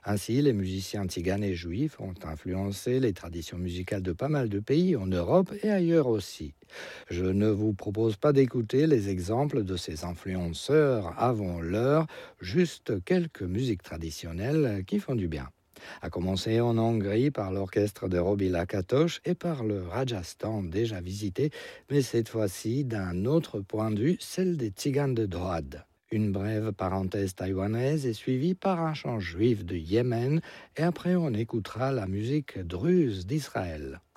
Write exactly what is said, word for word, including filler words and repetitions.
Ainsi, les musiciens tziganes et juifs ont influencé les traditions musicales de pas mal de pays en Europe et ailleurs aussi. Je ne vous propose pas d'écouter les exemples de ces influenceurs avant l'heure, juste quelques musiques traditionnelles qui font du bien. À commencer en Hongrie par l'orchestre de Robi Lakatosh et par le Rajasthan déjà visité, mais cette fois-ci d'un autre point de vue, celle des Tziganes de Droad. Une brève parenthèse taïwanaise est suivie par un chant juif de Yémen et après on écoutera la musique druze d'Israël.